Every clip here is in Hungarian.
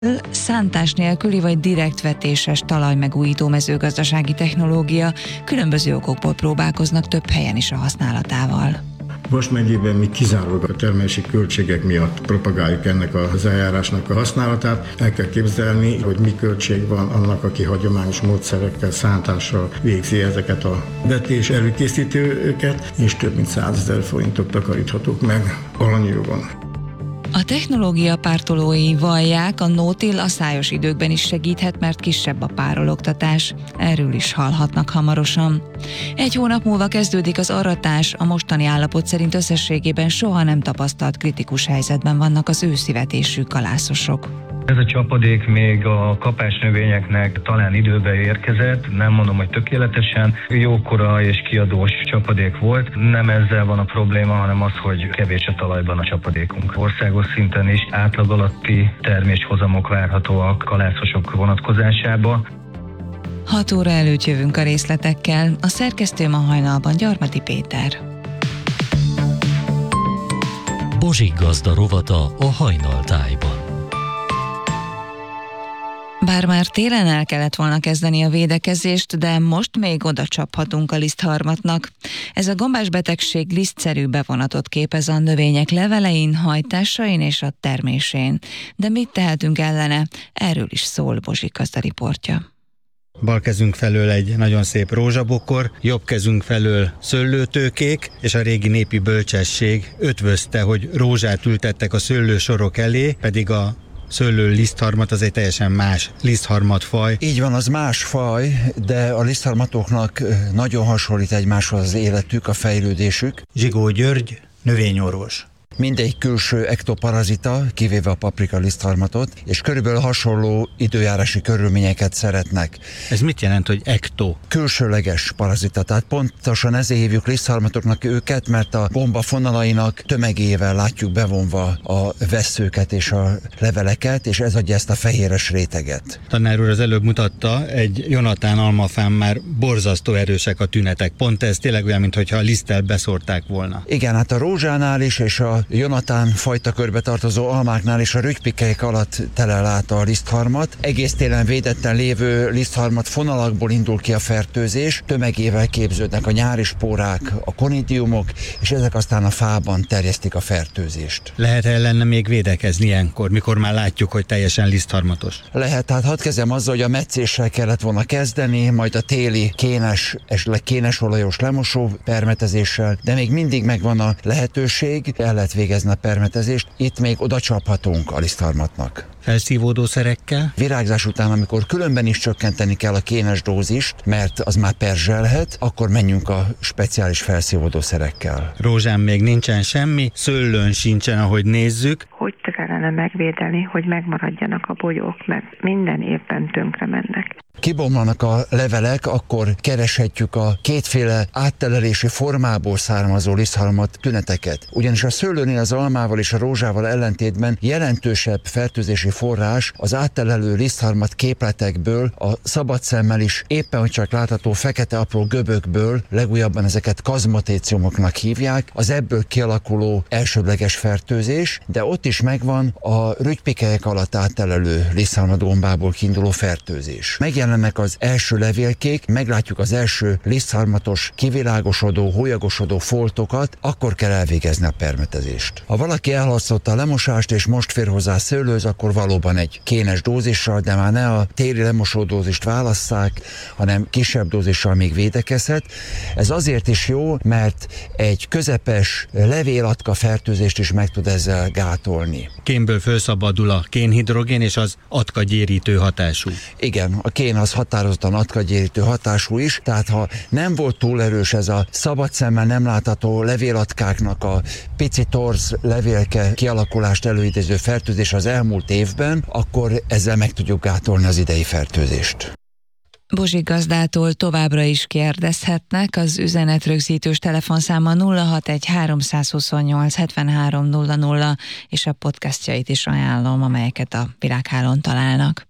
Szántás nélküli vagy direktvetéses talajmegújító mezőgazdasági technológia, különböző okokból próbálkoznak több helyen is a használatával. Vas megyében mi kizárólag a termelési költségek miatt propagáljuk ennek az eljárásnak a használatát. El kell képzelni, hogy mi költség van annak, aki hagyományos módszerekkel, szántással végzi ezeket a vetés előkészítőket, és több mint 100 000 forintot takaríthatók meg alanyjogon. A technológia pártolói vallják, a no-till a szájos időkben is segíthet, mert kisebb a párologtatás. Erről is hallhatnak hamarosan. 1 hónap múlva kezdődik az aratás, a mostani állapot szerint összességében soha nem tapasztalt kritikus helyzetben vannak az őszivetésű kalászosok. Ez a csapadék még a kapásnövényeknek talán időbe érkezett, nem mondom, hogy tökéletesen, jókora és kiadós csapadék volt. Nem ezzel van a probléma, hanem az, hogy kevés a talajban a csapadékunk. Országos szinten is átlag alatti terméshozamok várhatóak kalászosok vonatkozásában. 6 óra előtt jövünk a részletekkel, a szerkesztő ma hajnalban Gyarmati Péter. Bozsik Gazda rovata a Hajnaltájban. Bár már télen el kellett volna kezdeni a védekezést, de most még oda csaphatunk a lisztharmatnak. Ez a gombás betegség lisztszerű bevonatot képez a növények levelein, hajtásain és a termésén. De mit tehetünk ellene? Erről is szól Bozsik Gazda riportja. Bal kezünk felől egy nagyon szép rózsabokor, jobb kezünk felől szőlőtőkék, és a régi népi bölcsesség ötvözte, hogy rózsát ültettek a szőlősorok elé, pedig a szőlő lisztharmat az egy teljesen más lisztharmatfaj. Így van, az más faj, de a lisztharmatoknak nagyon hasonlít egymáshoz az életük, a fejlődésük. Zsigó György, növényorvos. Mindegy külső ektoparazita, kivéve a paprika lisztharmatot, és körülbelül hasonló időjárási körülményeket szeretnek. Ez mit jelent, hogy ekto? Külsőleges parazita, tehát pontosan ezért hívjuk lisztharmatoknak őket, mert a gomba fonalainak tömegével látjuk bevonva a vesszőket és a leveleket, és ez adja ezt a fehéres réteget. Tanár úr az előbb mutatta, egy Jonatán almafán már borzasztó erősek a tünetek. Pont ez tényleg olyan, mintha a liszttel beszórták volna. Igen, hát a rózsánál is, és a Jonatán fajta körbe tartozó almáknál és a rügypikeik alatt telel át a lisztharmat. Egész télen védetten lévő lisztharmat fonalakból indul ki a fertőzés, tömegével képződnek a nyári spórák, a konidiumok, és ezek aztán a fában terjesztik a fertőzést. Lehet ellene még védekezni ilyenkor, mikor már látjuk, hogy teljesen lisztharmatos? Lehet, tehát hadd kezdjem azzal, hogy a metszéssel kellett volna kezdeni, majd a téli kénes, esetleg kénesolajos lemosó permetezéssel, de még mindig megvan a lehetőség, el lehet végezni a permetezést, itt még oda csaphatunk a lisztharmatnak. Felszívódószerekkel? Virágzás után, amikor különben is csökkenteni kell a kénes dózist, mert az már perzselhet, akkor menjünk a speciális felszívódószerekkel. Rózsán még nincsen semmi, szőlőn sincsen, ahogy nézzük. Hogy kellene megvédeni, hogy megmaradjanak a bogyók, mert minden évben tönkre mennek. Kibomlanak a levelek, akkor kereshetjük a kétféle áttelelési formából származó lisztharmat tüneteket. Ugyanis a szőlőnél az almával és a rózsával ellentétben jelentősebb fertőzési forrás az áttelelő lisztharmat képletekből, a szabad szemmel is éppen hogy csak látható fekete apró göbökből, legújabban ezeket kazmatéciumoknak hívják, az ebből kialakuló elsődleges fertőzés, de ott is megvan a rügypikelyek alatt áttelelő lisztharmatgombából kiinduló fertőzés. Megjelennek az első levélkék, meglátjuk az első lisztharmatos, kivilágosodó, hólyagosodó foltokat, akkor kell elvégezni a permetezést. Ha valaki elhalasztotta a lemosást és most fér hozzá szőlőhöz, akkor valóban egy kénes dózissal, de már ne a téli lemosó dózist válasszák, hanem kisebb dózissal még védekezhet. Ez azért is jó, mert egy közepes levélatka fertőzést is meg tud ezzel gátolni. Kénből felszabadul a kénhidrogén, és az atkagyérítő hatású. Igen, a kén az határozottan atkagyérítő hatású is, tehát ha nem volt túl erős ez a szabad szemmel nem látható levélatkáknak a pici torz levélke kialakulást előidéző fertőzés az elmúlt évben, akkor ezzel meg tudjuk gátolni az idei fertőzést. Bozsik Gazdától továbbra is kérdezhetnek, az üzenetrögzítős telefonszáma 061 328 73 00, és a podcastjait is ajánlom, amelyeket a Világhálón találnak.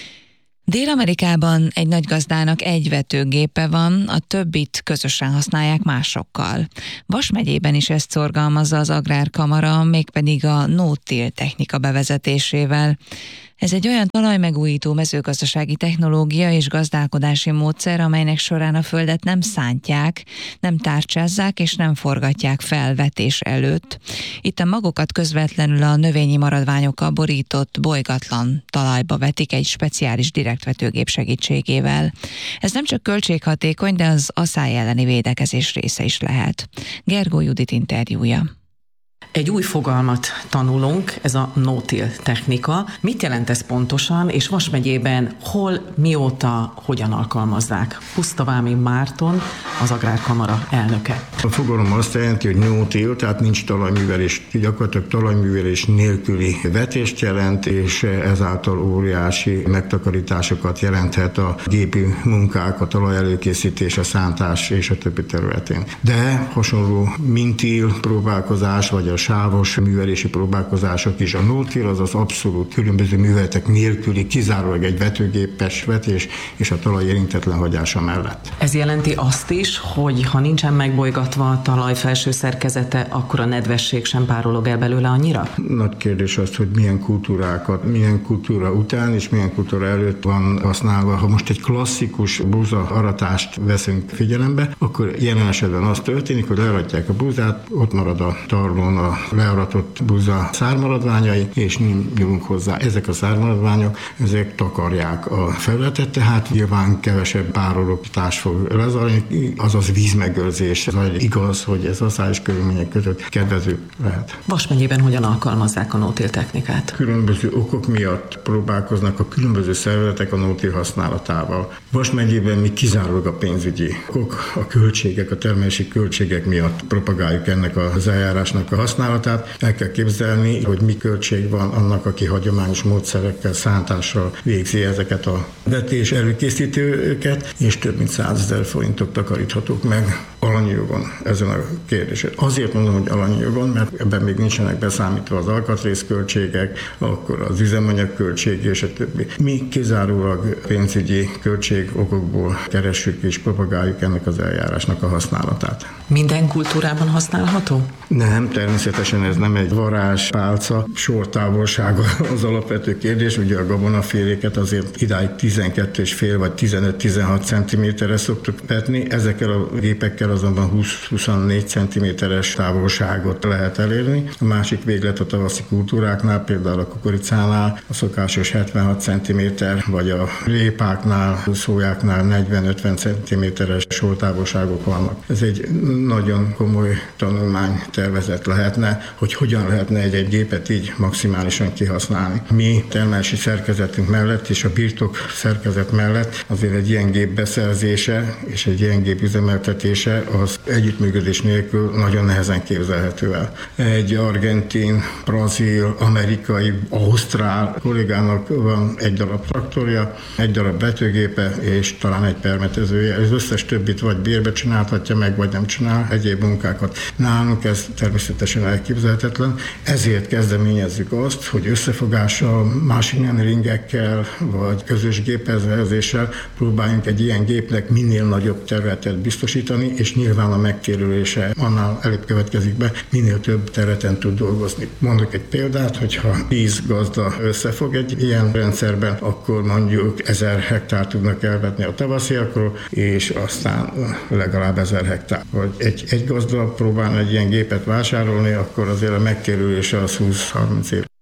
Dél-Amerikában egy nagy gazdának egy vetőgépe van, a többit közösen használják másokkal. Vas megyében is ezt szorgalmazza az Agrárkamara, mégpedig a no-till technika bevezetésével. Ez egy olyan talajmegújító mezőgazdasági technológia és gazdálkodási módszer, amelynek során a földet nem szántják, nem tárcsázzák és nem forgatják fel vetés előtt. Itt a magokat közvetlenül a növényi maradványokkal borított, bolygatlan talajba vetik egy speciális direktvetőgép segítségével. Ez nem csak költséghatékony, de az aszály elleni védekezés része is lehet. Gergó Judit interjúja. Egy új fogalmat tanulunk, ez a no-till technika. Mit jelent ez pontosan, és Vas megyében hol, mióta, hogyan alkalmazzák? Pusztavámi Márton, az Agrárkamara elnöke. A fogalom azt jelenti, hogy no-till, tehát nincs talajművelés, gyakorlatilag talajművelés nélküli vetést jelent, és ezáltal óriási megtakarításokat jelenthet a gépi munkák, a talaj előkészítés, a szántás és a többi területén. De hasonló mintil próbálkozás, vagy a sávos művelési próbálkozások is. A no-till az az abszolút különböző műveletek nélküli, kizárólag egy vetőgépes vetés és a talaj érintetlen hagyása mellett. Ez jelenti azt is, hogy ha nincsen megbolygatva a talaj felső szerkezete, akkor a nedvesség sem párolog el belőle annyira? Nagy kérdés az, hogy milyen kultúra után és milyen kultúra előtt van használva. Ha most egy klasszikus búza aratást veszünk figyelembe, akkor jelen esetben az történik, hogy learatják a búzát, ott marad a tarlón a learatott búza szármaradványai, és nyúlunk hozzá. Ezek a szármaradványok, ezek takarják a felületet, tehát nyilván kevesebb párologtatás fog lezajlani, azaz vízmegőrzés. Igaz, hogy ez aszályos körülmények között kedvező lehet. Vas megyében hogyan alkalmazzák a no-till technikát? Különböző okok miatt próbálkoznak a különböző szervezetek a no-till használatával. Vas megyében mi kizárólag a pénzügyi okok, a költségek, a termelési költségek miatt propagáljuk ennek az eljárásnak a használatát. El kell képzelni, hogy mi költség van annak, aki hagyományos módszerekkel, szántással végzi ezeket a vetés előkészítőket, és több mint 100 000 forintot takaríthatók meg alanyi jogon ezen a kérdésen. Azért mondom, hogy alanyi jogon, mert ebben még nincsenek beszámítva az alkatrészköltségek, akkor az üzemanyagköltség és a többi. Mi kizárólag pénzügyi költségokokból keressük és propagáljuk ennek az eljárásnak a használatát. Minden kultúrában használható? Nem, természetesen ez nem egy varázspálca, sortávolsága az alapvető kérdés. Ugye a gabonaféléket azért idáig 12,5 vagy 15-16 cm-re szoktuk vetni, ezekkel a gépekkel azonban 20-24 cm-es távolságot lehet elérni. A másik véglet a tavaszi kultúráknál, például a kukoricánál a szokásos 76 cm, vagy a répáknál, szójáknál 40-50 cm-es sortávolságok vannak. Ez egy nagyon komoly tanulmánytervezet lehetne, hogy hogyan lehetne egy gépet így maximálisan kihasználni. Mi termelési szerkezetünk mellett és a birtok szerkezet mellett azért egy ilyen gép beszerzése és egy ilyen gép üzemeltetése az együttműködés nélkül nagyon nehezen képzelhető el. Egy argentin, brazil, amerikai, ausztrál kollégának van egy darab traktorja, egy darab vetőgépe és talán egy permetezője. Az összes többit vagy bérbe csinálhatja meg, vagy nem csinál egyéb munkákat. Nálunk ez természetesen elképzelhetetlen, ezért kezdeményezzük azt, hogy összefogással, másik ringekkel, vagy közös gépezéssel próbáljunk egy ilyen gépnek minél nagyobb területet biztosítani, és nyilván a megtérülése annál előbb következik be, minél több területen tud dolgozni. Mondok egy példát, hogyha 10 gazda összefog egy ilyen rendszerben, akkor mondjuk 1000 hektár tudnak elvetni a tavasziakról, és aztán legalább 1000 hektár. Vagy egy gazda próbál egy ilyen gépet vásárolni, akkor azért a megtérülése az 20-30 év.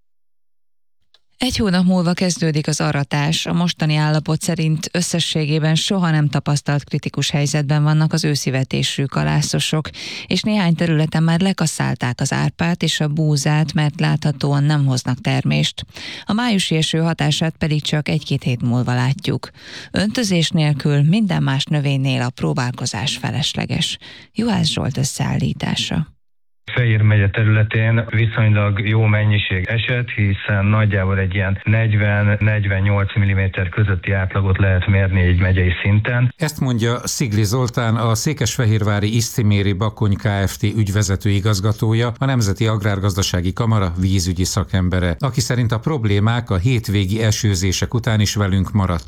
Egy hónap múlva kezdődik az aratás. A mostani állapot szerint összességében soha nem tapasztalt kritikus helyzetben vannak az őszivetésű kalászosok, és néhány területen már lekaszálták az árpát és a búzát, mert láthatóan nem hoznak termést. A májusi eső hatását pedig csak 1-2 hét múlva látjuk. Öntözés nélkül minden más növénynél a próbálkozás felesleges. Juhász Zsolt összeállítása. Fejér megye területén viszonylag jó mennyiség esett, hiszen nagyjából egy ilyen 40-48 mm közötti átlagot lehet mérni egy megyei szinten. Ezt mondja Szigli Zoltán, a Székesfehérvári Isztiméri Bakony Kft. Ügyvezető igazgatója, a Nemzeti Agrárgazdasági Kamara vízügyi szakembere, aki szerint a problémák a hétvégi esőzések után is velünk maradtak.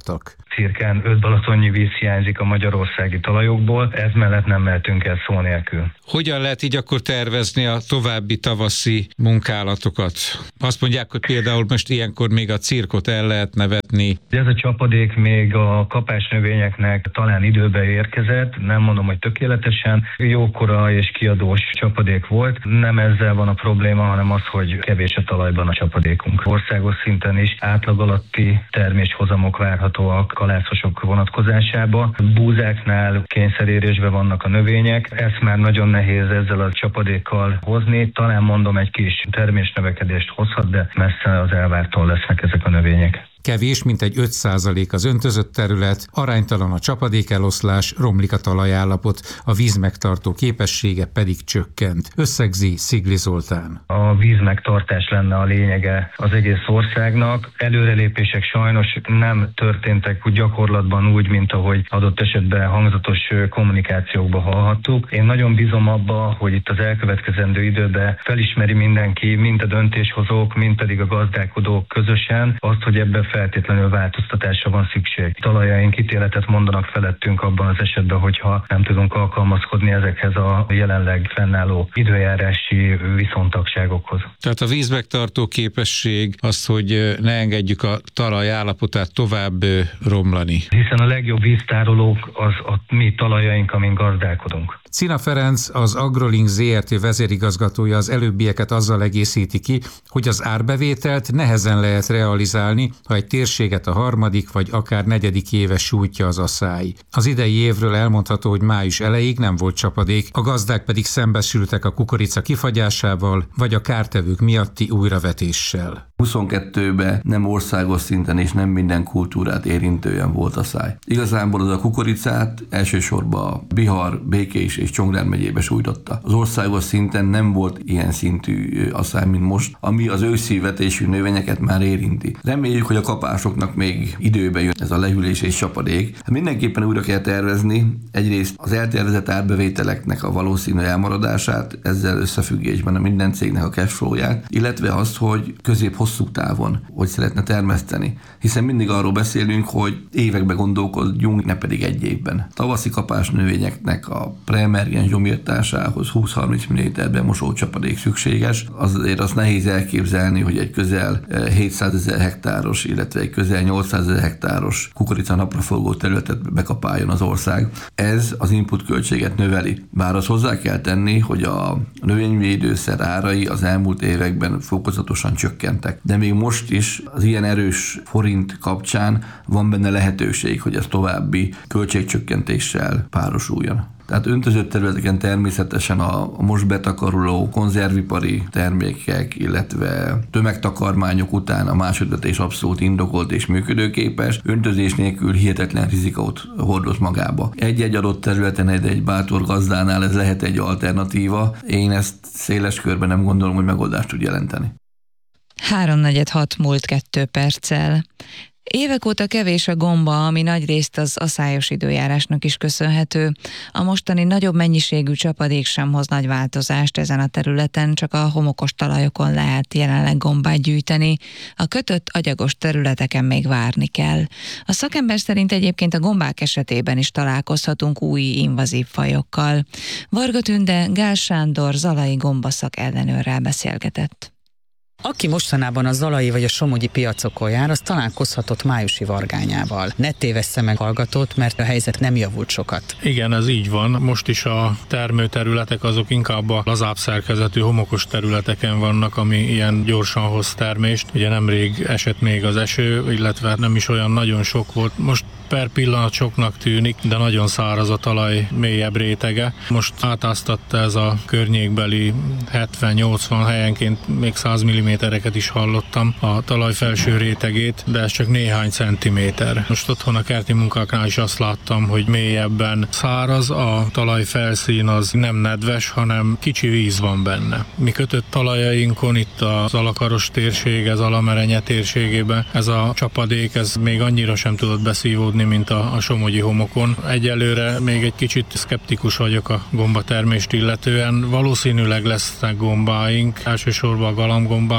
cirkán 5 balatonnyi víz hiányzik a magyarországi talajokból, ez mellett nem mehetünk el szó nélkül. Hogyan lehet így akkor tervezni a további tavaszi munkálatokat? Azt mondják, hogy például most ilyenkor még a cirkot el lehet nevetni. Ez a csapadék még a kapásnövényeknek talán időbe érkezett, nem mondom, hogy tökéletesen, jókora és kiadós csapadék volt. Nem ezzel van a probléma, hanem az, hogy kevés a talajban a csapadékunk. Országos szinten is átlag alatti terméshozamok várhatóak kalászosok vonatkozásában. Búzáknál kényszerérésben vannak a növények, ezt már nagyon nehéz ezzel a csapadékkal hozni. Talán mondom, egy kis termésnövekedést hozhat, de messze az elvártól lesznek ezek a növények. Kevés, mint egy 5% az öntözött terület, aránytalan a csapadékeloszlás, romlik a talajállapot, a vízmegtartó képessége pedig csökkent. Összegzi Szigli Zoltán. A vízmegtartás lenne a lényege az egész országnak. Előrelépések sajnos nem történtek gyakorlatban úgy, mint ahogy adott esetben hangzatos kommunikációkban hallhattuk. Én nagyon bízom abba, hogy itt az elkövetkezendő időben felismeri mindenki, mind a döntéshozók, mind pedig a gazdálkodók közösen azt, hogy ebben feltétlenül változtatásra van szükség. Talajaink ítéletet mondanak felettünk abban az esetben, hogyha nem tudunk alkalmazkodni ezekhez a jelenleg fennálló időjárási viszontagságokhoz. Tehát a vízmegtartó képesség az, hogy ne engedjük a talaj állapotát tovább romlani. Hiszen a legjobb víztárolók az a mi talajaink, amin gazdálkodunk. Cina Ferenc, az AgroLink Zrt. Vezérigazgatója az előbbieket azzal egészíti ki, hogy az árbevételt nehezen lehet realizálni, ha egy térséget a harmadik vagy akár negyedik éve sújtja az aszály. Az idei évről elmondható, hogy május elejéig nem volt csapadék, a gazdák pedig szembesültek a kukorica kifagyásával vagy a kártevők miatti újravetéssel. 22-ben nem országos szinten és nem minden kultúrát érintően volt aszály. Igazából az a kukoricát elsősorban a Bihar, Békés és Csongrád megyébe sújtotta. Az országos szinten nem volt ilyen szintű aszály, mint most, ami az őszi vetésű növényeket már érinti. Reméljük, hogy a kapásoknak még időbe jön ez a lehűlés és csapadék. Mindenképpen újra kell tervezni egyrészt az eltervezett árbevételeknek a valószínű elmaradását, ezzel összefüggésben a minden cégnek a cashflow-ját, illetve azt, hogy közép-hosszú távon hogy szeretne termeszteni. Hiszen mindig arról beszélünk, hogy évekbe gondolkodjunk, ne pedig egy évben. Tavaszi kapásnövényeknek a preemergens gyomírtásához 20-30 mm mosó csapadék szükséges. Azért azt nehéz elképzelni, hogy egy közel 700 000 hektáros, illetve egy közel 800 000 hektáros kukorica napraforgó területet bekapáljon az ország. Ez az input költséget növeli. Bár azt hozzá kell tenni, hogy a növényvédőszer árai az elmúlt években fokozatosan csökkentek. De még most is az ilyen erős forint kapcsán van benne lehetőség, hogy ez további költségcsökkentéssel párosuljon. Tehát öntözött területeken természetesen a most betakaruló konzervipari termékek, illetve tömegtakarmányok után a másodvetés abszolút indokolt és működőképes, öntözés nélkül hihetetlen rizikót hordoz magába. Egy-egy adott területen egy bátor gazdánál ez lehet egy alternatíva, én ezt széles körben nem gondolom, hogy megoldást tud jelenteni. 3:46 múlt 2 perccel. Évek óta kevés a gomba, ami nagyrészt az aszályos időjárásnak is köszönhető. A mostani nagyobb mennyiségű csapadék sem hoz nagy változást ezen a területen, csak a homokos talajokon lehet jelenleg gombát gyűjteni. A kötött agyagos területeken még várni kell. A szakember szerint egyébként a gombák esetében is találkozhatunk új invazív fajokkal. Varga Tünde Gál Sándor zalai gombaszak ellenőrrel beszélgetett. Aki mostanában a zalai vagy a somogyi piacokon jár, az találkozhatott májusi vargányával. Ne tévessze meg hallgatót, mert a helyzet nem javult sokat. Igen, ez így van. Most is a termőterületek azok inkább a lazább szerkezetű homokos területeken vannak, ami ilyen gyorsan hoz termést. Ugye nemrég esett még az eső, illetve nem is olyan nagyon sok volt. Most per pillanat soknak tűnik, de nagyon száraz a talaj mélyebb rétege. Most átáztatta ez a környékbeli 70-80 helyenként még 100 mm-eket is hallottam a talaj felső rétegét, de ez csak néhány centiméter. Most otthon a kerti munkáknál is azt láttam, hogy mélyebben száraz, a talaj felszín az nem nedves, hanem kicsi víz van benne. Mi kötött talajainkon, itt az Alakaros térség, az Alamerenye térségében ez a csapadék, ez még annyira sem tudott beszívódni, mint a somogyi homokon. Egyelőre még egy kicsit szkeptikus vagyok a gombatermést illetően. Valószínűleg lesznek gombáink, elsősorban a galambgombák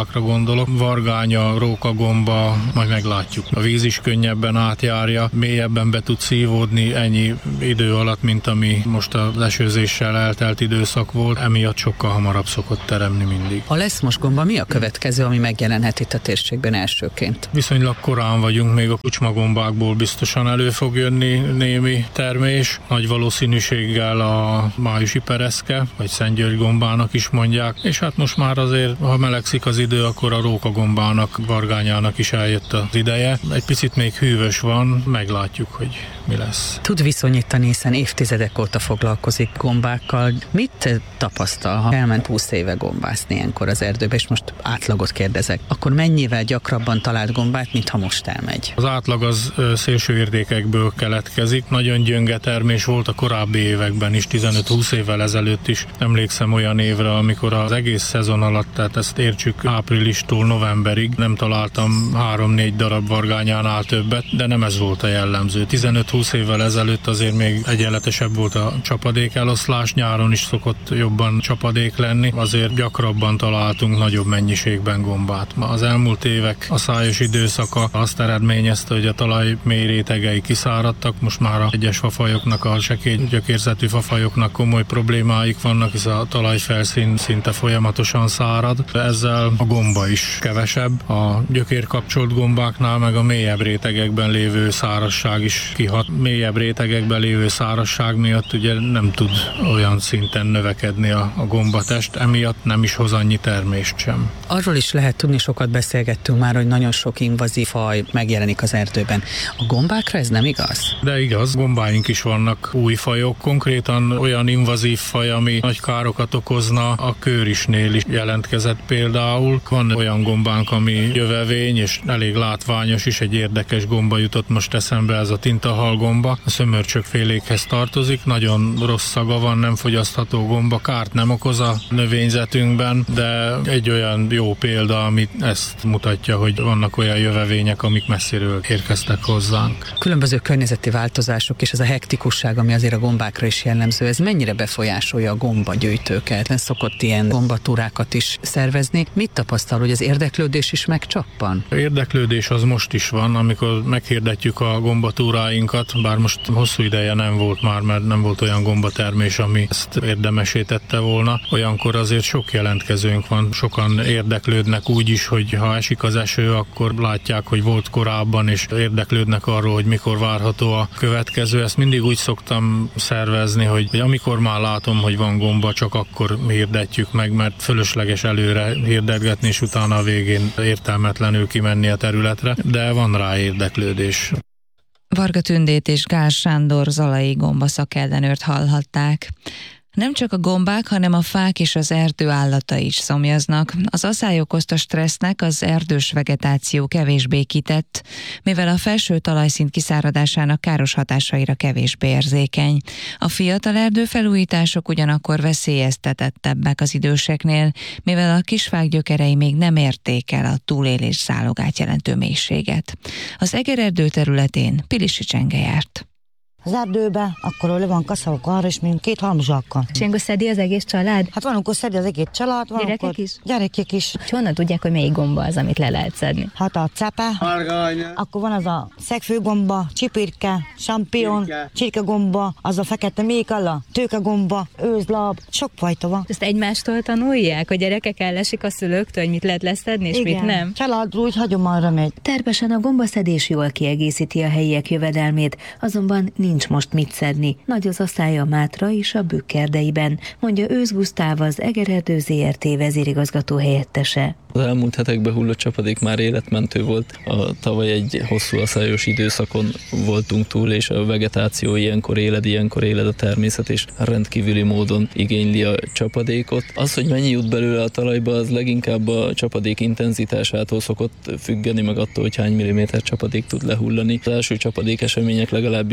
gombákra gondolok. Vargánya, rókagomba, majd meglátjuk. A víz is könnyebben átjárja, mélyebben be tud szívódni ennyi idő alatt, mint ami most az esőzéssel eltelt időszak volt, emiatt sokkal hamarabb szokott teremni mindig. Ha lesz most gomba, mi a következő, ami megjelenhet itt a térségben elsőként? Viszonylag korán vagyunk, még a kucsmagombákból biztosan elő fog jönni némi termés. Nagy valószínűséggel a májusi pereszke, vagy Szent György gombának is mondják, és hát most már azért, ha melegszik az idő, akkor a rókagombának, vargányának is eljött az ideje. Egy picit még hűvös van, meglátjuk, hogy mi lesz. Tud viszonyítani, hiszen évtizedek óta foglalkozik gombákkal. Mit tapasztal, ha elment 20 éve gombászni ilyenkor az erdőbe, és most átlagot kérdezek, akkor mennyivel gyakrabban talált gombát, mint ha most elmegy? Az átlag az szélső értékekből keletkezik. Nagyon gyönge termés volt a korábbi években is, 15-20 évvel ezelőtt is. Emlékszem olyan évre, amikor az egész szezon alatt, tehát ezt értsük áprilistól novemberig, nem találtam 3-4 darab vargányánál többet, de nem ez volt a jellemző. 15-20 évvel ezelőtt azért még egyenletesebb volt a csapadék eloszlás, nyáron is szokott jobban csapadék lenni, azért gyakrabban találtunk nagyobb mennyiségben gombát. Az elmúlt évek a szájos időszaka azt eredményezte, hogy a talaj mély rétegei kiszáradtak, most már a egyes fafajoknak, a sekély gyökérzetű fafajoknak komoly problémáik vannak, hisz a talajfelszín szinte folyamatosan szárad. Ezzel a gomba is kevesebb. A gyökérkapcsolt gombáknál meg a mélyebb rétegekben lévő szárazság is kihat. Mélyebb rétegekben lévő szárazság miatt ugye nem tud olyan szinten növekedni a gombatest, emiatt nem is hoz annyi termést sem. Arról is lehet tudni, sokat beszélgettünk már, hogy nagyon sok invazív faj megjelenik az erdőben. A gombákra ez nem igaz? De igaz, gombáink is vannak, új fajok, konkrétan olyan invazív faj, ami nagy károkat okozna, a kőrisnél is jelentkezett például. Van olyan gombánk, ami jövevény, és elég látványos is, egy érdekes gomba jutott most eszembe, ez a tintahal gomba. A szömörcsökfélékhez tartozik, nagyon rossz szaga van, nem fogyasztható gomba, kárt nem okoz a növényzetünkben, de egy olyan jó példa, ami ezt mutatja, hogy vannak olyan jövevények, amik messziről érkeztek hozzánk. Különböző környezeti változások és ez a hektikusság, ami azért a gombákra is jellemző, ez mennyire befolyásolja a gombagyűjtőket? Szokott ilyen gombatúrákat is szervezni. Mit tapasztal, hogy az érdeklődés is megcsappan? A érdeklődés az most is van, amikor meghirdetjük a gombatúráinkat, bár most hosszú ideje nem volt már, mert nem volt olyan gombatermés, ami ezt érdemessé tette volna. Olyankor azért sok jelentkezőnk van, sokan érdeklődnek úgy is, hogy ha esik az eső, akkor látják, hogy volt korábban, és érdeklődnek arról, hogy mikor várható a következő. Ezt mindig úgy szoktam szervezni, hogy amikor már látom, hogy van gomba, csak akkor hirdetjük meg, mert fölösleges előre hirdetgetni, és utána a végén értelmetlenül kimenni a területre, de van rá érdeklődés. Varga Tündét és Gál Sándor zalai gomba szakellenőrt hallhatták. Nem csak a gombák, hanem a fák és az erdő állatai is szomjaznak. Az aszály okozta stressznek az erdős vegetáció kevésbé kitett, mivel a felső talajszint kiszáradásának káros hatásaira kevésbé érzékeny. A fiatal erdőfelújítások ugyanakkor veszélyeztetettebbek az időseknél, mivel a kisfák gyökerei még nem érték el a túlélés zálogát jelentő mélységet. Az Egererdő területén Pilisi Csenge járt. Az erdőbe, akkor le van kaszavok arra, és mint 2 halmzsakkal. És ilyenkor szedi az egész család? Hát van, akkor szedi az egész család, van, gyerekek akkor is? Gyerekek is. És honnan tudják, hogy melyik gomba az, amit le lehet szedni? Hát a cepe, akkor van az a szegfőgomba, csipirke, sampion, csirkegomba, az a fekete mékalla, tőkegomba, őzlab, sok fajta van. Ezt egymástól tanulják, hogy gyerekek ellesik a szülőktől, hogy mit lehet leszedni, és igen, mit nem? Család úgy hagyományra megy. Természetesen a gombaszedés jól kiegészíti a helyiek jövedelmét, azonban nincs most mit szedni. Nagy az aszály a Mátra és a Bükk erdeiben, mondja Ősz Gusztáv, az Egererdő Zrt. Vezérigazgató helyettese. Az elmúlt hetekben hullott csapadék már életmentő volt. Tavaly egy hosszú aszályos időszakon voltunk túl, és a vegetáció ilyenkor éled a természet, és rendkívüli módon igényli a csapadékot. Az, hogy mennyi jut belőle a talajba, az leginkább a csapadék intenzitásától szokott függeni, meg attól, hogy hány milliméter csapadék tud lehullani. Az első csapadék események legalábbis itt a térségben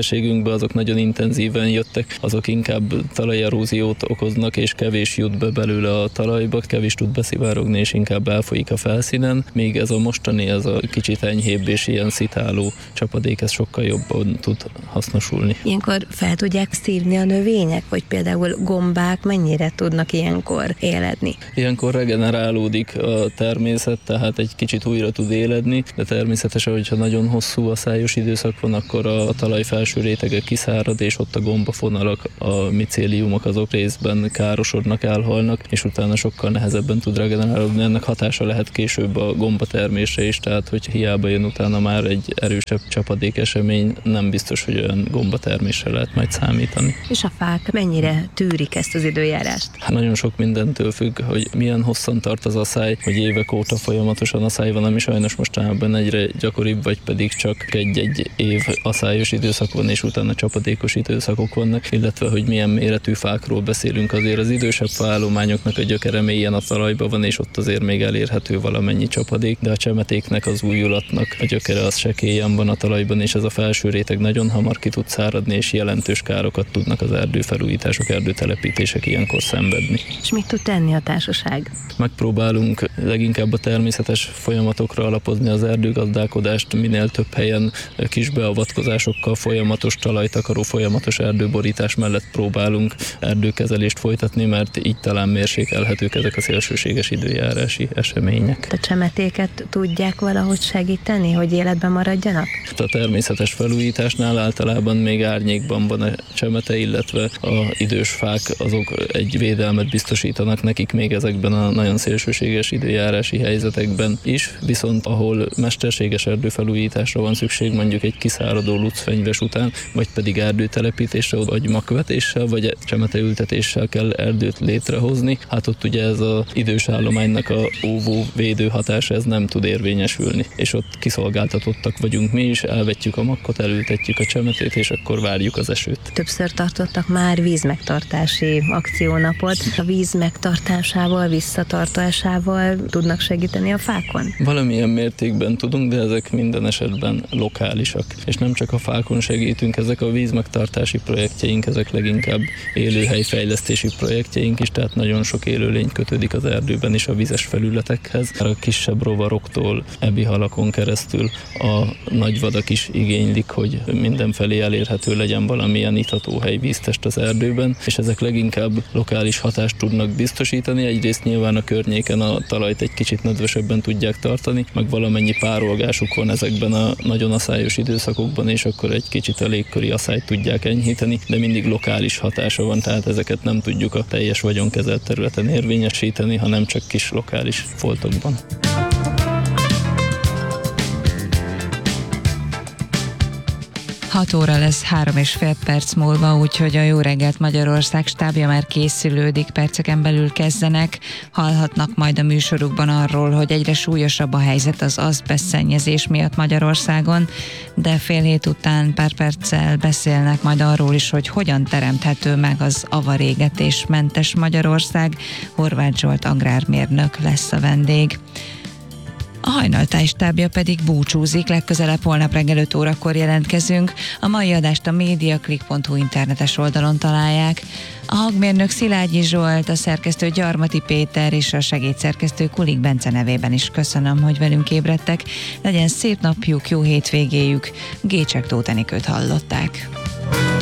térségünkbe, azok nagyon intenzíven jöttek, azok inkább talajeróziót okoznak, és kevés jut be belőle a talajba, kevés tud beszivárogni, és inkább elfolyik a felszínen, míg ez a mostani, ez a kicsit enyhébb és ilyen szitáló csapadék, ez sokkal jobban tud hasznosulni. Ilyenkor fel tudják szívni a növények, vagy például gombák mennyire tudnak ilyenkor éledni? Ilyenkor regenerálódik a természet, tehát egy kicsit újra tud éledni, de természetesen, hogyha nagyon hosszú a szájos időszak van, akkor a talaj felső rétege kiszárad, és ott a gombafonalak, a micéliumok azok részben károsodnak, elhalnak, és utána sokkal nehezebben tud regenerálódni. Ennek hatása lehet később a gombatermésre is, tehát hogy hiába jön utána már egy erősebb csapadékesemény, nem biztos, hogy olyan gombatermésre lehet majd számítani. És a fák mennyire tűrik ezt az időjárást? Nagyon sok mindentől függ, hogy milyen hosszan tart az aszály, hogy évek óta folyamatosan aszály van, ami sajnos mostanában egyre gyakoribb, vagy pedig csak egy év aszályos időszak van, és utána csapadékos időszakok vannak, illetve hogy milyen méretű fákról beszélünk. Azért az idősebb faállományoknak a gyökere mélyen a talajban van, és ott azért még elérhető valamennyi csapadék, de a csemetéknek, az újulatnak a gyökere az sekélyen van a talajban, és ez a felső réteg nagyon hamar ki tud száradni, és jelentős károkat tudnak az erdőfelújítások, erdőtelepítések ilyenkor szenvedni. És mit tud tenni a társaság? Megpróbálunk leginkább a természetes folyamatokra alapozni az erdőgazdálkodást, minél több helyen kis beavatkozásokkal, folyamatos talajtakaró, folyamatos erdőborítás mellett próbálunk erdőkezelést folytatni, mert így talán mérsékelhetők ezek a szélsőséges időjárási események. A csemetéket tudják valahogy segíteni, hogy életben maradjanak? A természetes felújításnál általában még árnyékban van a csemete, illetve a idős fák azok egy védelmet biztosítanak nekik még ezekben a nagyon szélsőséges időjárási helyzetekben is, viszont ahol mesterséges erdőfelújításra van szükség, mondjuk egy kiszáradó lucfenyves után, vagy pedig erdőtelepítésre, vagy makvetéssel, vagy csemeteültetéssel kell erdőt létrehozni, hát ott ugye ez az idős állománynak a óvó védő hatása, ez nem tud érvényesülni, és ott kiszolgáltatottak vagyunk mi is, elvetjük a makkot, elültetjük a csemetét, és akkor várjuk az esőt. Többször tartottak már vízmegtartási akciónapot. A víz megtartásával, visszatartásával tudnak segíteni a fákon? Valamilyen mértékben tudunk, de ezek minden esetben lokálisak. És nem csak a fákon segítünk, ezek a vízmegtartási projektjeink, ezek leginkább élőhelyfejlesztési projektjeink is, tehát nagyon sok élőlény kötődik az erdőben is a vizes felületekhez. A kisebb rovaroktól, ebihalakon keresztül a nagyvadak is igénylik, hogy mindenfelé elérhető legyen valamilyen ithatóhely, víztest az erdőben, és ezek leginkább lokális hatást tudnak biztosítani. Egyrészt nyilván a környéken a talajt egy kicsit nedvesebben tudják tartani, meg valamennyi párolgásuk van ezekben a nagyon aszályos időszakokban, és akkor egy kicsit a légköri aszályt tudják enyhíteni, de mindig lokális hatása van, tehát ezeket nem tudjuk a teljes vagyonkezelt területen érvényesíteni, hanem csak kis lokális foltokban. 6 óra lesz 3,5 perc múlva, úgyhogy a Jó reggelt Magyarország stábja már készülődik, perceken belül kezdenek. Hallhatnak majd a műsorukban arról, hogy egyre súlyosabb a helyzet az azbesztszennyezés miatt Magyarországon, de fél hét után pár perccel beszélnek majd arról is, hogy hogyan teremthető meg az avarégetésmentes Magyarország. Horváth Zsolt agrármérnök lesz a vendég. A Hajnaltáj stábja pedig búcsúzik, legközelebb holnap reggel 5 órakor jelentkezünk. A mai adást a mediaclick.hu internetes oldalon találják. A hangmérnök Szilágyi Zsolt, a szerkesztő Gyarmati Péter és a segédszerkesztő Kulik Bence nevében is köszönöm, hogy velünk ébredtek. Legyen szép napjuk, jó hétvégéjük. Gécsek Tóth Enikőt hallották.